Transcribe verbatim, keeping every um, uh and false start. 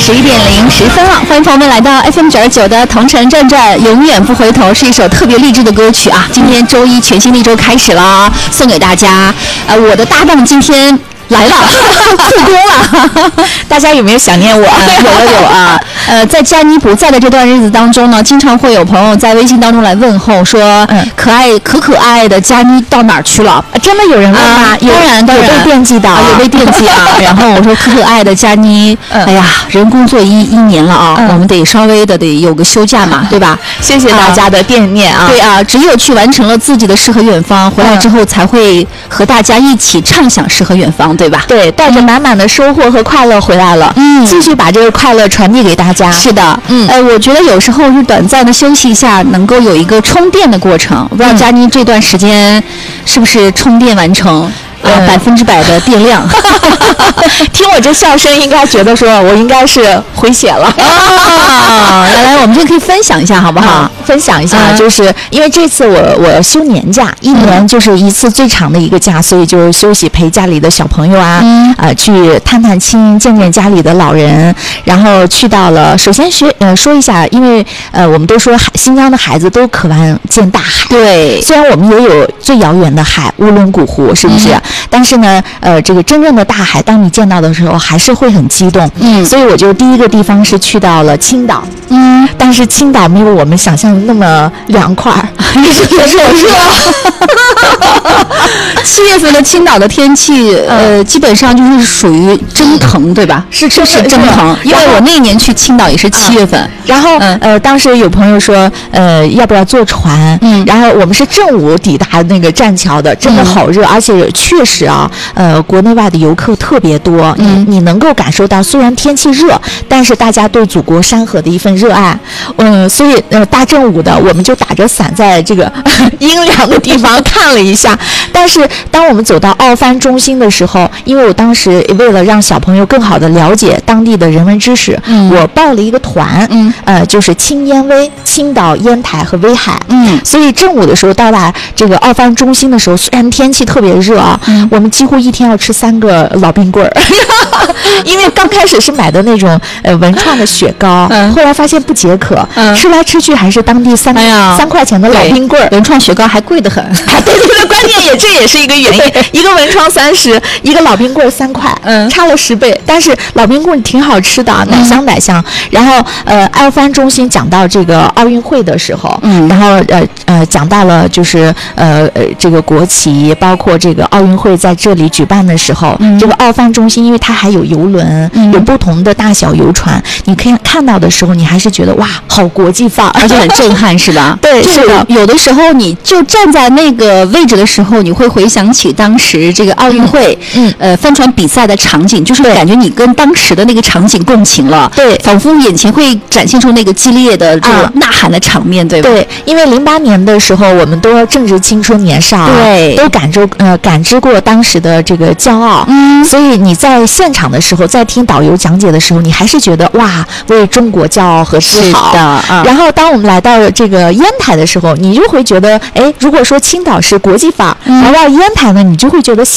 十一点零十分了，欢迎朋友们来到 F M 九十九的同城转转，永远不回头是一首特别励志的歌曲啊！今天周一全新的一周开始了，送给大家。呃，我的搭档今天来了，复工了， 大家有没有想念我？ 有了有啊。呃，在佳妮不在的这段日子当中呢，经常会有朋友在微信当中来问候说，嗯，可爱可可爱的佳妮到哪儿去了？啊、 真的有人问吗？ 啊、当然当然有被惦记到、啊， 有被惦记啊。然后我说可可爱的佳妮，嗯、哎呀，人工作一一年了啊、嗯，我们得稍微的得有个休假嘛，对吧？ 谢谢大家的惦念啊。 对啊，只有去完成了自己的诗和远方，回来之后才会和大家一起畅想诗和远方，对吧？ 对，带着满满的收获和快乐回来了，嗯，继续把这个快乐传递给大家。 是的，嗯，呃，我觉得有时候是短暂的休息一下，能够有一个充电的过程。不知道佳妮这段时间是不是充电完成？呃，百分之百的电量。 听我这笑声，应该觉得说我应该是回血了。 哦，来来，我们就可以分享一下，好不好？ 嗯、分享一下、嗯，就是因为这次我我休年假，一年就是一次最长的一个假，所以就休息陪家里的小朋友啊，嗯、呃，去探探亲，见见家里的老人，然后去到了。首先学呃说一下，因为呃我们都说新疆的孩子都渴望见大海， 对， 虽然我们也有最遥远的海乌伦古湖，是不是？嗯，但是呢，呃，这个真正的大海，当你见到的时候，还是会很激动。嗯，所以我就第一个地方是去到了青岛。嗯，但是青岛没有我们想象的那么凉快，也是很热热。 七月份的青岛的天气，呃，嗯、基本上就是属于蒸腾，对吧？ 是是蒸腾。因为我那一年去青岛也是七月份，嗯、 然后、嗯、呃，当时有朋友说，呃，要不要坐船？嗯，然后我们是正午抵达那个栈桥的，真的好热，嗯、而且确实啊，呃，国内外的游客特别多，嗯，你能够感受到，虽然天气热，但是大家对祖国山河的一份热爱，嗯，所以呃，大正午的我们就打着伞在这个阴凉的地方看了一下，但是当我们走到奥帆中心的时候，因为我当时为了让小朋友更好的了解当地的人文知识，嗯，我报了一个团，嗯，呃，就是青烟威、青岛、烟台和威海，嗯，所以正午的时候到达这个奥帆中心的时候，虽然天气特别热啊，嗯，我们几乎一天要吃三个老冰棍儿，因为刚开始是买的那种呃文创的雪糕，嗯，后来发现不解渴，嗯，吃来吃去还是当地三、哎、三块钱的老冰棍儿， 文创雪糕还贵得很， 对对对，关键也这也是一个原因，一个文创三十，一个老冰棍儿三块，嗯，差了十倍，但是老冰棍儿挺好吃的，奶香奶香。然后呃，奥帆中心讲到这个奥运会的时候，嗯，然后呃呃讲到了就是呃呃这个国旗，包括这个奥运会在这里举办的时候，嗯，这个奥帆中心因为它还有游轮，嗯，有不同的大小游船，你可以看到的时候，你还是觉得哇，好国际范儿， 而且很震撼，是吧？ 对，是的。 有的时候你就站在那个位置的时候，你会回想起当时这个奥运会，嗯，呃，帆船比赛的场景，就是感觉你跟当时的那个场景共情了， 对， 仿佛眼前会展现出那个激烈的这个呐喊的场面，对吧？ 对，因为零八年的时候，我们都正值青春年少， 对， 都感知呃感知过当时的这个骄傲，嗯，所以你在现场的时候，在听导游讲解的时候，你还是觉得哇，为中国骄傲和自豪的。嗯、 然后当我们来到这个烟台的时候，你就会觉得，哎，如果说青岛是国际范儿，来到烟台呢，你就会觉得